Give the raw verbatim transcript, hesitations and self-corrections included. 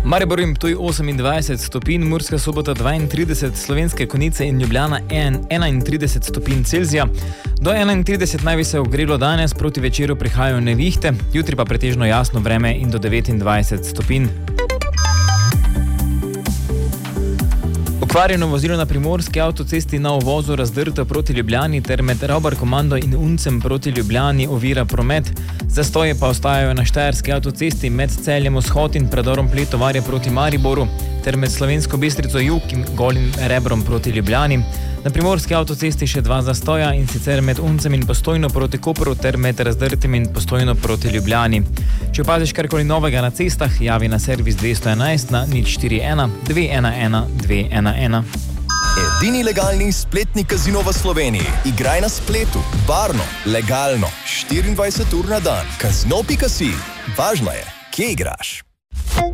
Maribor in Ptuj osemindvajset stopinj, Murska Sobota dvaintrideset, Slovenske Konjice in Ljubljana enaintrideset stopinj Celzija. Do enaintrideset naj bi se ogrelo danes, proti večeru prihajajo nevihte, jutri pa pretežno jasno vreme in do devetindvajset stopinj. Okvarjeno vozilo na primorski avtocesti na uvozu razdrto proti Ljubljani ter med Ravbar komando in Uncem proti Ljubljani ovira promet. Zastoje pa ostajajo na štajerski avtocesti med Celjem vzhod in predorom Pletovarja proti Mariboru ter med Slovensko Bistrico jug in Golim Rebrom proti Ljubljani. Na primorski avtocesti še dva zastoja, in sicer med Uncem in Postojno proti Kopru ter med Razdrtim in Postojno proti Ljubljani. Če opaziš karkoli novega na cestah, javi na servis dvesto enajst na nič štiri ena dve ena ena dve ena ena. Edini legalni spletni kazino v Sloveniji. Igraj na spletu, varno, legalno, štiriindvajset ur na dan. Kazino pika si. Važno je, kje igraš.